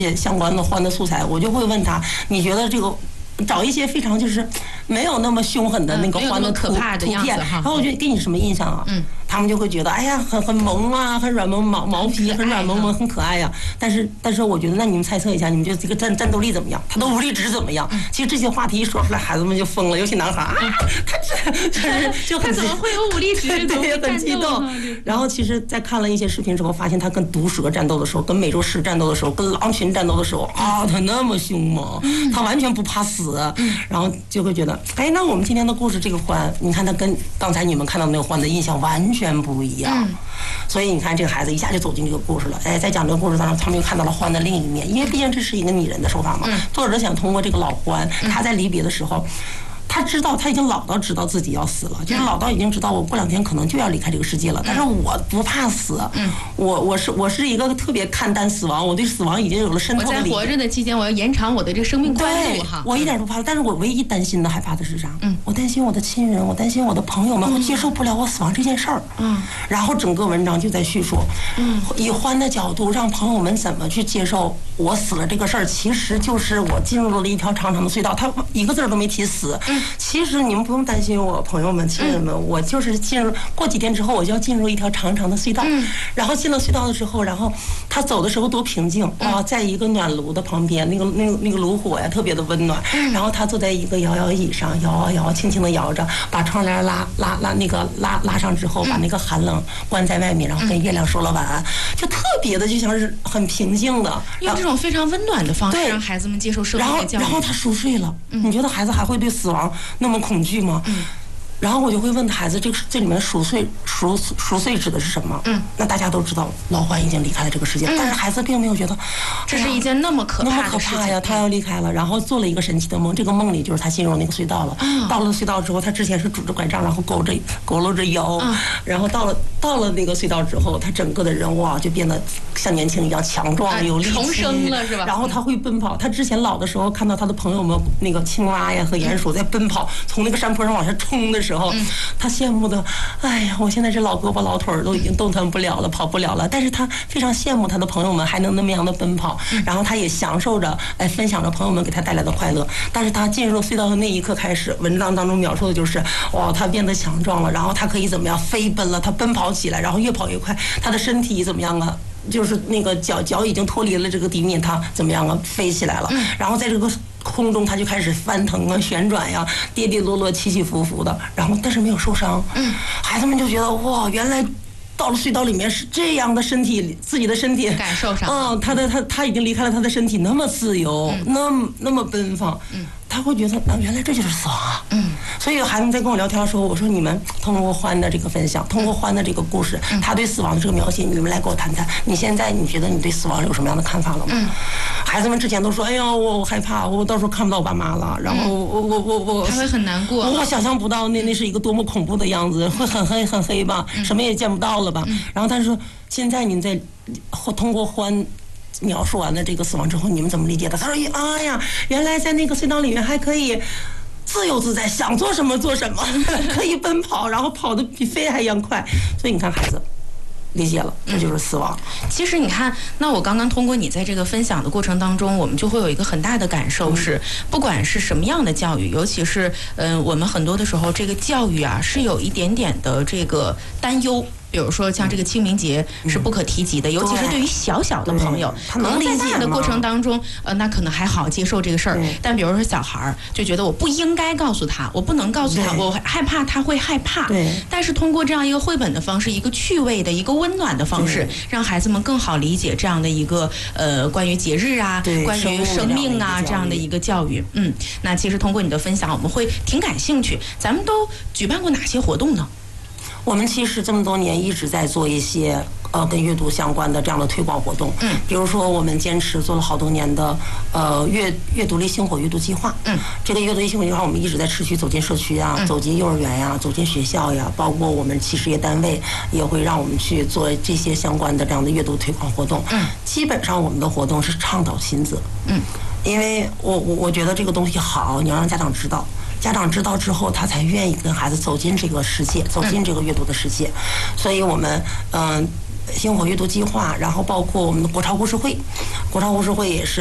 相关的欢的素材，我就会问他，你觉得这个找一些非常就是没有那么凶狠的那个欢的图片，然后我觉得给你什么印象啊？他们就会觉得哎呀很萌啊，很软萌毛皮，很软萌萌，很可爱呀。但是我觉得，那你们猜测一下，你们觉得这个战斗力怎么样？他的武力值怎么样？其实这些话题一说出来，孩子们就疯了，尤其男孩啊， 他怎么会有武力值？ 对，很激动。然后其实，在看了一些视频之后，发现他跟毒蛇战斗的时候，跟美洲狮战斗的时候，跟狼群战斗的时候啊，他那么凶猛，他完全不怕死。然后就会觉得，哎，那我们今天的故事这个欢，你看他跟刚才你们看到那个欢的印象完全不一样。所以你看这个孩子一下就走进这个故事了。哎，在讲这个故事当中，他们又看到了欢的另一面，因为毕竟这是一个拟人的手法嘛。作者想通过这个老欢，他在离别的时候。他知道他已经老到知道自己要死了，就是老到已经知道我过2天可能就要离开这个世界了。但是我不怕死，我是一个特别看淡死亡，我对死亡已经有了深厚的理解。 我在活着的期间，我要延长我的这个生命宽度哈。 我一点不怕，但是我唯一担心的害怕的是啥？我担心我的亲人，我担心我的朋友们会接受不了我死亡这件事儿。然后整个文章就在叙述，以欢的角度让朋友们怎么去接受我死了这个事儿，其实就是我进入了一条长长的隧道。他一个字都没提死。其实你们不用担心我，朋友们、亲人们，我就是过几天之后我就要进入一条长长的隧道。然后进了隧道的时候，然后他走的时候多平静哇，在一个暖炉的旁边，那个炉火呀特别的温暖。然后他坐在一个摇摇椅上，摇啊摇，轻轻的摇着，把窗帘拉上之后，把那个寒冷关在外面，然后跟月亮说了晚安，就特别的就像是很平静的， 用这种非常温暖的方式让孩子们接受社会的教育。 然后他熟睡了。你觉得孩子还会对死亡那么恐惧吗？然后我就会问孩子，这里面熟睡指的是什么？那大家都知道老欢已经离开了这个世界，但是孩子并没有觉得这是一件那么可怕的事情呀，他要离开了，然后做了一个神奇的梦，这个梦里就是他进入那个隧道了。到了隧道之后，他之前是拄着拐杖，然后佝偻着腰，然后到了那个隧道之后，他整个的人哇就变得像年轻一样强壮有力气， 重生了是吧？ 然后他会奔跑，他之前老的时候看到他的朋友们那个青蛙呀和鼹鼠在奔跑，从那个山坡上往下冲的时候，他羡慕的，哎呀，我现在这老胳膊老腿都已经动弹不了了，跑不了了。但是他非常羡慕他的朋友们还能那么样的奔跑，然后他也享受着，分享着朋友们给他带来的快乐。但是他进入隧道的那一刻开始，文章当中描述的就是，哇，他变得强壮了，然后他可以怎么样飞奔了，他奔跑起来，然后越跑越快，他的身体怎么样啊？就是那个脚已经脱离了这个地面，他怎么样啊？飞起来了，然后在这个空中他就开始翻腾啊、旋转呀、跌跌落落、起起伏伏的，然后但是没有受伤。孩子们就觉得哇，原来到了隧道里面是这样的身体，自己的身体感受上， 他已经离开了他的身体，那么自由，那么奔放。他会觉得原来这就是死亡啊。所以孩子们在跟我聊天的时候，我说你们通过欢的这个分享，通过欢的这个故事，他对死亡的这个描写，你们来给我谈谈，你现在你觉得你对死亡有什么样的看法了吗？孩子们之前都说，哎呦，我害怕，我到时候看不到我爸妈了，然后我他会很难过， 我想象不到那是一个多么恐怖的样子，会很黑吧，什么也见不到了吧。然后他说，现在您在通过欢描述完了这个死亡之后，你们怎么理解的？他说：“哎呀，原来在那个隧道里面还可以自由自在，想做什么做什么，可以奔跑，然后跑得比飞还一样快。”所以你看，孩子理解了，这就是死亡。 其实你看，那我刚刚通过你在这个分享的过程当中，我们就会有一个很大的感受是，不管是什么样的教育，尤其是我们很多的时候，这个教育啊是有一点点的这个担忧。比如说像这个清明节是不可提及的，尤其是对于小小的朋友，可能在大的过程当中，那可能还好接受这个事儿。但比如说小孩儿就觉得我不应该告诉他，我不能告诉他，我害怕他会害怕。但是通过这样一个绘本的方式，一个趣味的、一个温暖的方式，让孩子们更好理解这样的一个关于节日啊、关于生命啊这样的一个教育。那其实通过你的分享，我们会挺感兴趣。咱们都举办过哪些活动呢？ 我们其实这么多年一直在做一些跟阅读相关的这样的推广活动。比如说我们坚持做了好多年的阅读力星火阅读计划。这个阅读力星火计划我们一直在持续走进社区啊，走进幼儿园呀，走进学校呀，包括我们企事业单位也会让我们去做这些相关的这样的阅读推广活动。基本上我们的活动是倡导亲子。因为我觉得这个东西好，你要让家长知道。家长知道之后，他才愿意跟孩子走进这个世界，走进这个阅读的世界。所以我们星火阅读计划，然后包括我们的国潮故事会，国潮故事会也是